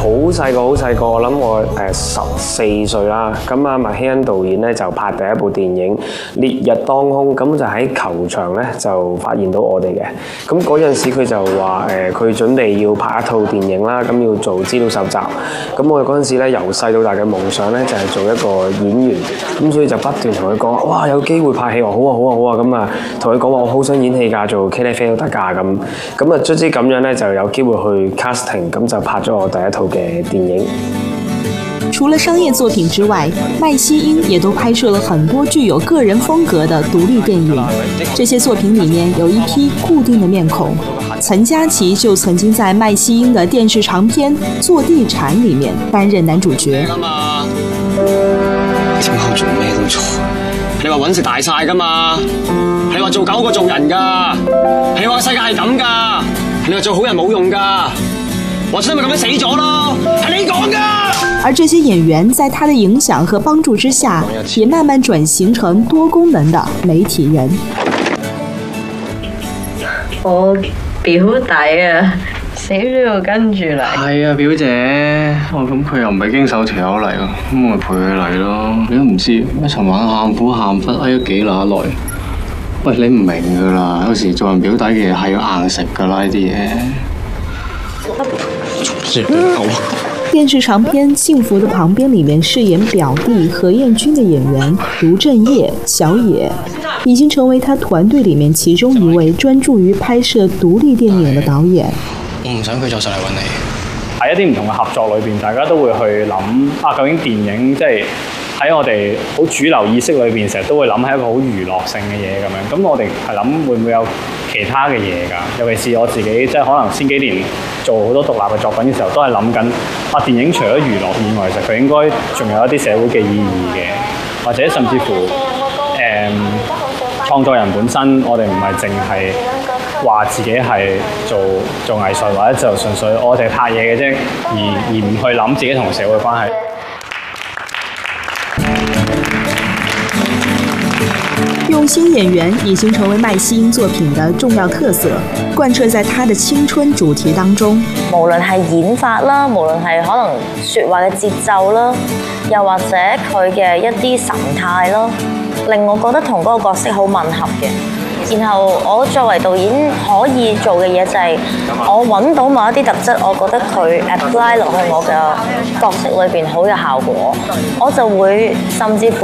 好細個，我諗我14歲啦。咁啊，麥希恩導演咧就拍第一部電影《烈日當空》，咁就喺球場咧就發現到我哋嘅。咁嗰陣時佢就話佢準備要拍一套電影啦，咁要做資料搜集。咁我哋嗰陣時咧由細到大嘅夢想咧就係做一個演員，咁所以就不斷同佢講，哇有機會拍戲喎，好啊，咁啊同佢講話我好想演戲㗎，做茄喱啡都得㗎咁。咁啊卒之咁樣咧就有機會去 casting， 咁就拍咗我第一套嘅電影。 除了商业作品之外，麦希英也都拍摄了很多具有个人风格的独立电影。这些作品里面有一批固定的面孔，岑嘉琪就曾经在麦希英的电视长片《做地產》里面担任男主角。 點解我做咩都錯？你話揾食大晒㗎嘛？你話做狗過做人㗎？你話世界係咁㗎？你話做好人冇用㗎？我真係咪咁樣死咗咯？係你講㗎！ 而這些演員在他的影響和幫助之下，也慢慢轉型成多功能的媒體人。 我表弟啊，死都要跟住嚟。 係啊，表姐，咁佢又唔係經手條友嚟喎，咁我咪陪佢嚟咯。你都唔知咩？尋晚喊苦喊忽嗌咗幾乸耐。喂，你唔明㗎啦，有時做人表弟嘅嘢係要硬食㗎啦，呢啲嘢。 電視長片《幸福的旁邊》里面飾演表弟何燕君的演員盧正業、小野，已經成為他團隊里面其中一位專注於拍攝獨立電影的導演。 我唔想佢再上嚟揾你。 喺一啲唔同嘅合作裏邊，大家都會去諗究竟電影即係喺我哋好主流意識裏邊，成日都會諗係一個好娛樂性嘅嘢咁樣。咁我哋係諗會唔會有其他嘅嘢㗎？尤其是我自己，即係可能先幾年做好多獨立嘅作品嘅時候，都係諗緊電影除咗娛樂以外，其實佢應該仲有一啲社會嘅意義嘅，或者甚至乎創作人本身，我哋唔係淨係話自己係做藝術，或者就純粹我哋拍嘢嘅啫，而唔去諗自己同社會關係。 用心演員已經成為麥希英作品的重要特色，貫徹在他的青春主題當中。 無論係演法啦，無論係可能説話嘅節奏啦，又或者佢嘅一啲神態咯，令我覺得同嗰個角色好吻合嘅。然後我作為導演可以做嘅嘢就係我揾到某一啲特質，我覺得佢 apply 落去我嘅角色裏邊好有效果，我就會甚至乎